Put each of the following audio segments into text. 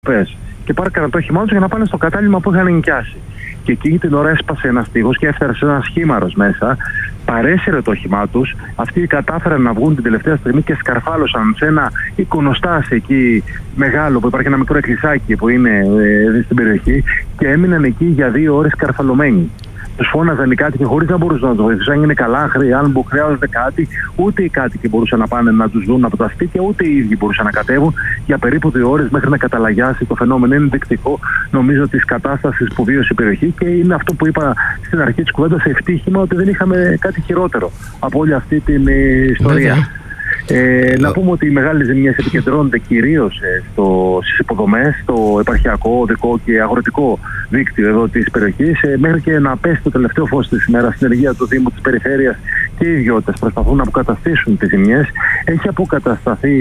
και πάρκαραν το όχημά τους για να πάνε στο κατάλημα που είχαν νοικιάσει. Και εκείνη την ώρα έσπασε ένας τείχος και έφτασε ένας χήμαρος μέσα, παρέσυρε το όχημά τους. Αυτοί κατάφεραν να βγουν την τελευταία στιγμή και σκαρφάλωσαν σε ένα εικονοστάσι εκεί μεγάλο, που υπάρχει ένα μικρό εκκλησάκι που είναι στην περιοχή, και έμειναν εκεί για 2 ώρες σκαρφαλωμένοι. Τους φώναζαν οι κάτοικοι χωρίς να μπορούσαν να τους βοηθήσουν. Αν είναι καλά, αν χρειάζονται κάτι, ούτε οι κάτοικοι μπορούσαν να πάνε να τους δουν από τα σπίτια, ούτε οι ίδιοι μπορούσαν να κατέβουν για περίπου 2 ώρες μέχρι να καταλαγιάσει το φαινόμενο. Είναι ενδεικτικό, νομίζω, της κατάστασης που βίωσε η περιοχή, και είναι αυτό που είπα στην αρχή της κουβέντας, ευτύχημα ότι δεν είχαμε κάτι χειρότερο από όλη αυτή την ιστορία. Να πούμε ότι οι μεγάλες ζημιές επικεντρώνονται κυρίως στις υποδομές, στο επαρχιακό, οδικό και αγροτικό δίκτυο εδώ της περιοχής, μέχρι και να πέσει το τελευταίο φως της ημέρας. Συνεργεία του Δήμου, της Περιφέρειας και οι ιδιώτες προσπαθούν να αποκαταστήσουν τις ζημιές. Έχει αποκατασταθεί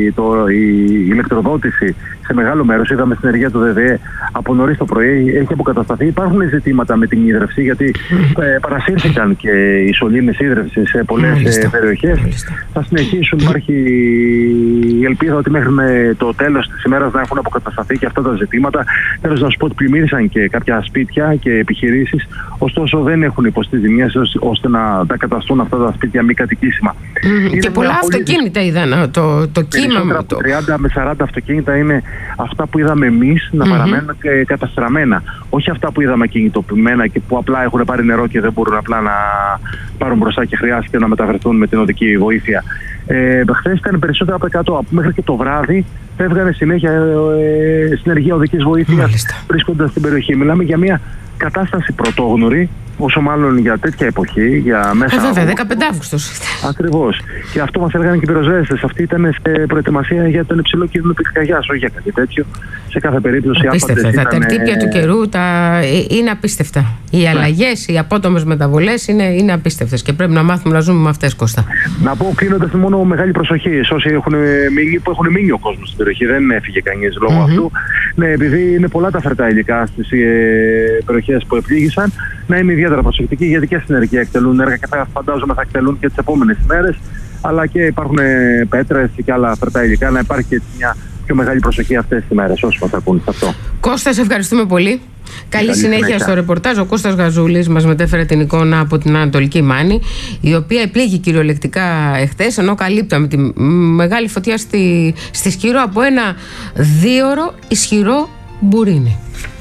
η ηλεκτροδότηση σε μεγάλο μέρος. Είδαμε στην ενεργεία του ΔΔΕ από νωρίς το πρωί. Έχει αποκατασταθεί. Υπάρχουν ζητήματα με την ίδρυυση, γιατί παρασύρθηκαν και οι σωλήνες ίδρυυσης σε πολλές περιοχές. Θα συνεχίσουν. Υπάρχει η ελπίδα ότι μέχρι το τέλος της ημέρας να έχουν αποκατασταθεί και αυτά τα ζητήματα. Θέλω να σου πω ότι πλημμύρισαν και κάποια σπίτια και επιχειρήσεις, ωστόσο δεν έχουν υποστεί ζημιές ώστε να τα καταστούν αυτά τα σπίτια μη κατοικήσιμα. Και πολλά αυτοκίνητα είδαν. Το κύμα. Από 30 με 40 αυτοκίνητα είναι αυτά που είδαμε εμείς να παραμένουν καταστραμμένα. Όχι αυτά που είδαμε κινητοποιημένα και που απλά έχουν πάρει νερό και δεν μπορούν απλά να πάρουν μπροστά και χρειάζεται να μεταφερθούν με την οδική βοήθεια. Χθες ήταν περισσότερα από 100. Μέχρι και το βράδυ φεύγανε συνέχεια συνεργεία οδικής βοήθειας βρίσκοντας στην περιοχή. Μιλάμε για μια κατάσταση πρωτόγνωρη, όσο μάλλον για τέτοια εποχή, για μέσα. Βέβαια, 15 Αύγουστος. Ακριβώς. Και αυτό μας έλεγαν και οι πυροσβέστες. Αυτοί ήταν σε προετοιμασία για τον υψηλό κίνδυνο πυρκαγιάς, όχι για κάτι τέτοιο. Σε κάθε περίπτωση. Απίστευτα. Τα τερτύπια του καιρού είναι απίστευτα. Οι αλλαγές, οι απότομες μεταβολές είναι απίστευτες και πρέπει να μάθουμε να ζούμε με αυτές, Κώστα. Να πω κλείνοντας μόνο μεγάλη προσοχή σε όσοι που έχουν μείνει ο κόσμος στην περιοχή. Δεν έφυγε κανείς λόγω αυτού. Ναι, επειδή είναι πολλά τα φερτά υλικά στις περιοχές που επλήγησαν, να είναι ιδιαίτερα προσεκτικοί, γιατί και στην ενεργεία εκτελούν έργα και φαντάζομαι θα εκτελούν και τις επόμενες ημέρες. Αλλά και υπάρχουν πέτρες και άλλα φερτά υλικά, να υπάρχει και μια πιο μεγάλη προσοχή αυτές τις ημέρες, όσοι μας ακούν σε αυτό. Κώστα, σε ευχαριστούμε πολύ. Καλή συνέχεια στο ρεπορτάζ. Ο Κώστας Γαζούλης μας μετέφερε την εικόνα από την Ανατολική Μάνη, η οποία επλήγει κυριολεκτικά εχθές, ενώ καλύπταμε τη μεγάλη φωτιά στη Σκύρο από ένα 2ωρο ισχυρό μπουρίνι.